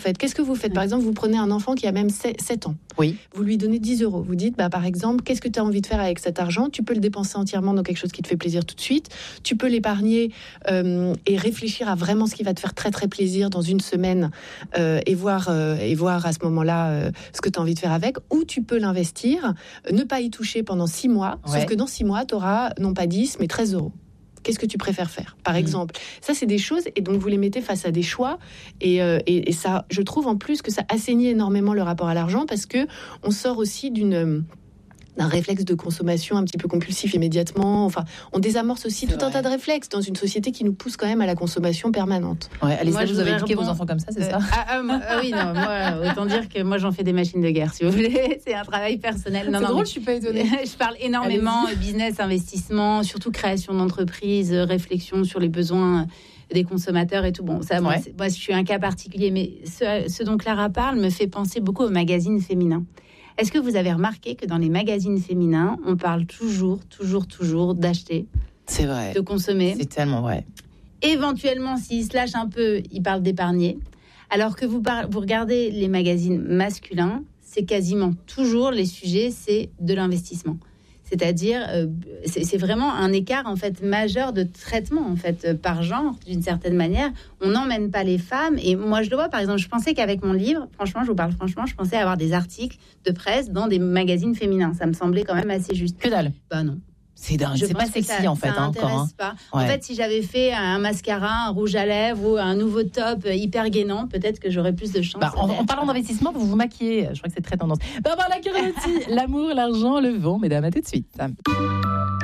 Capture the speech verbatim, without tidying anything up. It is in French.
En fait, qu'est-ce que vous faites ? Par exemple, vous prenez un enfant qui a même sept ans. Oui. Vous lui donnez dix euros. Vous dites, bah, par exemple, qu'est-ce que tu as envie de faire avec cet argent ? Tu peux le dépenser entièrement dans quelque chose qui te fait plaisir tout de suite. Tu peux l'épargner euh, et réfléchir à vraiment ce qui va te faire très, très plaisir dans une semaine euh, et, voir, euh, et voir à ce moment-là euh, ce que tu as envie de faire avec. Ou tu peux l'investir, euh, ne pas y toucher pendant six mois. Ouais. Sauf que dans six mois, tu auras non pas dix, mais treize euros. Qu'est-ce que tu préfères faire, par mmh. exemple ? Ça, c'est des choses, et donc vous les mettez face à des choix, et, euh, et, et ça, je trouve en plus que ça assainit énormément le rapport à l'argent, parce que on sort aussi d'une... d'un réflexe de consommation un petit peu compulsif immédiatement. Enfin, on désamorce aussi c'est tout vrai. un tas de réflexes dans une société qui nous pousse quand même à la consommation permanente. Ouais, allez, moi, ça, vous avez éduqué vos enfants comme ça, c'est euh, ça ah, ah, moi, ah oui, non, moi, autant dire que moi, j'en fais des machines de guerre, si vous voulez. C'est un travail personnel. Non, c'est non, drôle, mais, je suis pas étonnée. Je parle énormément Allez-y. business, investissement, surtout création d'entreprise, réflexion sur les besoins des consommateurs et tout. Bon, ça, ouais. moi, moi, je suis un cas particulier, mais ce, ce dont Clara parle me fait penser beaucoup aux magazines féminins. Est-ce que vous avez remarqué que dans les magazines féminins, on parle toujours, toujours, toujours d'acheter, c'est vrai, de consommer. C'est tellement vrai. Éventuellement, s'ils se lâchent un peu, ils parlent d'épargner. Alors que vous, par... vous regardez les magazines masculins, c'est quasiment toujours les sujets, c'est de l'investissement. C'est-à-dire, euh, c'est, c'est vraiment un écart en fait majeur de traitement en fait euh, par genre, d'une certaine manière. On n'emmène pas les femmes. Et moi, je le vois, par exemple, je pensais qu'avec mon livre, franchement, je vous parle franchement, je pensais avoir des articles de presse dans des magazines féminins. Ça me semblait quand même assez juste. Que dalle. Bah non. C'est dingue, je c'est pas sexy ça, ça, en fait, ça hein, encore. Hein. Pas. Ouais. En fait, si j'avais fait un mascara, un rouge à lèvres ou un nouveau top hyper gainant, peut-être que j'aurais plus de chance. Bah, en, en parlant d'investissement, vous vous maquillez. Je crois que c'est très tendance. Barbara Lacarotti, l'amour, l'argent, le vent, mesdames, à tout de suite.